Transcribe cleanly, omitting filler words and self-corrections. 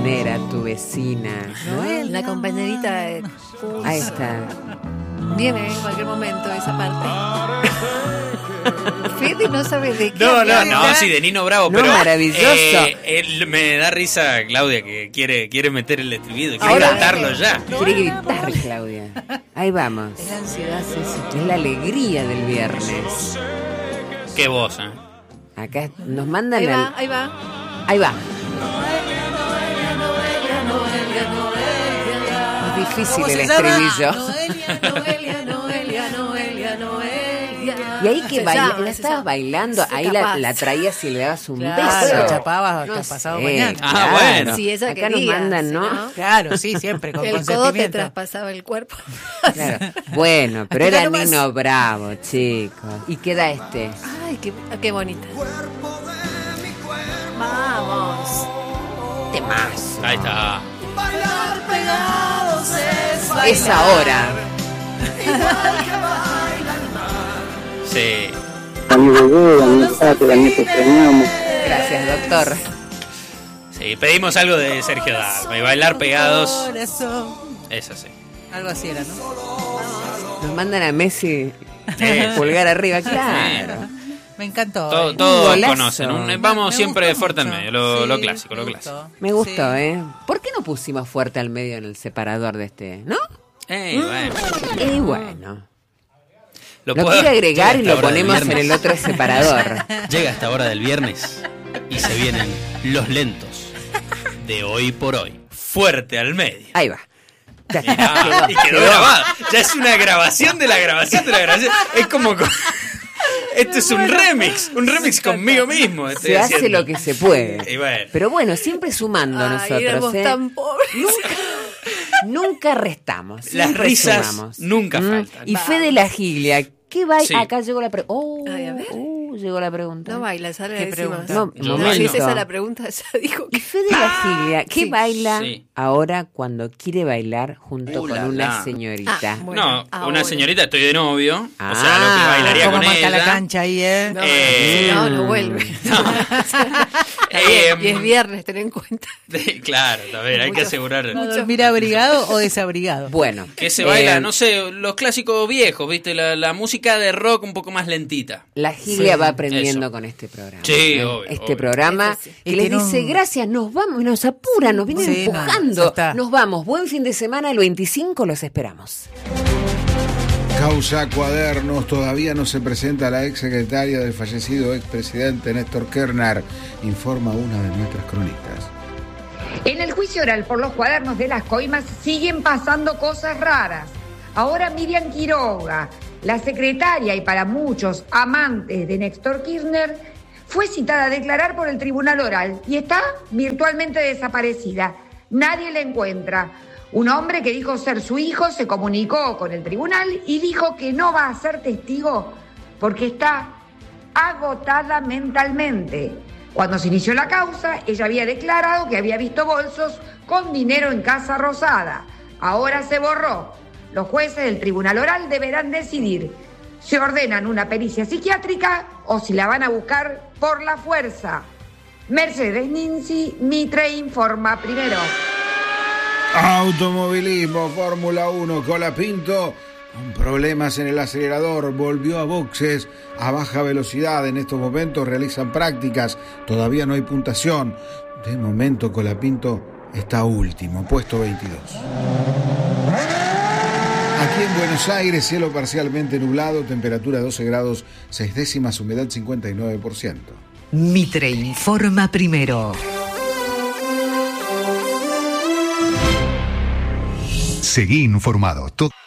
Era tu vecina, ¿no? La compañerita de curso. Ahí está. Viene en cualquier momento esa parte. Fede no sabe de qué. No, sí, de Nino Bravo, No, pero maravilloso. Me da risa Claudia que quiere meter el estribillo, quiere Ahora, cantarlo ya. Quiere gritar, Claudia. Ahí vamos. Es la ansiedad, sí. Es la alegría del viernes. Qué voz, Acá nos mandan Ahí va. Ahí va. Es difícil el estribillo. Noelia. Y ahí que llama, la estabas bailando, ahí la traías y le dabas un Claro, beso. la chapabas No hasta pasado sé. mañana. Ah, bueno. Sí, ella Acá nos quería, mandan, ¿no? ¿sí, Claro, sí, siempre con El codo te consentimiento. traspasaba el cuerpo. Claro. Bueno, pero Acá era nomás. Nino Bravo, chicos. ¿Y queda este? Ay, qué bonita. Vamos. Temazo. Ahí está. Bailar pegados es bailar. Es ahora. Sí. Gracias, doctor. Sí, pedimos algo de Sergio Dalma y bailar pegados. Corazón. Eso sí. Algo así era, ¿no? Nos mandan a Messi pulgar arriba, claro. Me encantó. Todos golazo. conocen. Vamos Me siempre gustó fuerte al mucho. medio, lo Sí, clásico, lo me clásico. gustó. Me gustó, Sí. ¿Por qué no pusimos fuerte al medio en el separador de este? ¿No? Bueno. Y bueno. Lo puedo- quiere agregar y llega esta lo hora del ponemos en viernes. el otro separador. Llega esta hora del viernes y se vienen los lentos de hoy por hoy. Fuerte al medio. Ahí va. Ya Mirá, y quedó grabado. Ya es una grabación de la grabación de la grabación. Es como... Esto es un remix conmigo mismo. estoy Se hace haciendo. lo que se puede. Y bueno. Pero bueno, siempre sumando Ay, éramos nosotros. tan pobres. Nunca restamos. Las Siempre risas sumamos. nunca faltan. Y Fede la Gilia, ¿qué baila? Sí. Acá llegó la pregunta. Ay, a ver. Llegó la pregunta. No baila, ya le ¿Qué decimos. pregunta? No, Yo momento. Si es esa la pregunta, ya dijo Y que... Fede la Gilia, ¿qué Sí. baila Sí. ahora cuando quiere bailar junto con la, una la. señorita? Ah, bueno. No, ahora. una señorita, estoy de novio. Ah. O sea, lo que bailaría ¿Cómo con marca ella. la cancha ahí, eh? No vuelve. Y es viernes, ten en cuenta. Claro, a ver, hay que asegurar ¿Va a dormir abrigado o desabrigado? Bueno. que se baila, no sé, los clásicos viejos, ¿viste? La música de rock un poco más lentita. La Gilia va aprendiendo eso. con este programa. Sí, obvio, Este obvio. programa Eso sí. que Y les tiene dice un- gracias, nos vamos, nos apura, nos vienen Sí, no, ya empujando. está. Nos vamos. Buen fin de semana, el 25 los esperamos. Causa Cuadernos, todavía no se presenta la ex secretaria del fallecido expresidente Néstor Kirchner, informa una de nuestras cronistas. En el juicio oral por los cuadernos de las coimas siguen pasando cosas raras. Ahora Miriam Quiroga, la secretaria y para muchos amantes de Néstor Kirchner, fue citada a declarar por el tribunal oral y está virtualmente desaparecida. Nadie la encuentra. Un hombre que dijo ser su hijo se comunicó con el tribunal y dijo que no va a ser testigo porque está agotada mentalmente. Cuando se inició la causa, ella había declarado que había visto bolsos con dinero en Casa Rosada. Ahora se borró. Los jueces del tribunal oral deberán decidir si ordenan una pericia psiquiátrica o si la van a buscar por la fuerza. Mercedes Ninzi, Mitre informa primero. Automovilismo, Fórmula 1, Colapinto, con problemas en el acelerador, volvió a boxes a baja velocidad. En estos momentos realizan prácticas, todavía no hay puntuación. De momento Colapinto está último, puesto 22. Aquí en Buenos Aires, cielo parcialmente nublado, temperatura 12 grados 6 décimas, humedad 59%. Mitre informa primero. Seguí informado.